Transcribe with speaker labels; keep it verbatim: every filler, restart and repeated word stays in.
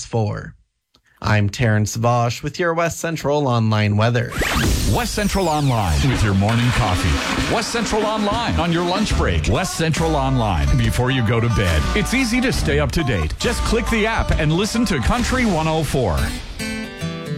Speaker 1: four. I'm Terrence Vosh with your West Central Online weather.
Speaker 2: West Central Online with your morning coffee. West Central Online on your lunch break. West Central Online before you go to bed. It's easy to stay up to date. Just click the app and listen to Country one oh four.